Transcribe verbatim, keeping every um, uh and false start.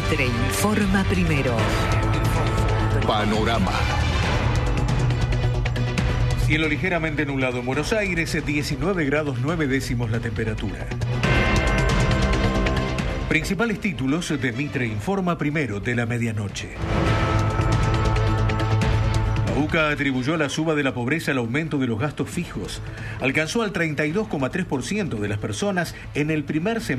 Mitre informa primero. Panorama. Cielo ligeramente nublado en Buenos Aires, diecinueve grados nueve décimos la temperatura. Principales títulos de Mitre informa primero de la medianoche. La UCA atribuyó a la suba de la pobreza el aumento de los gastos fijos. Alcanzó al treinta y dos coma tres por ciento de las personas en el primer semestre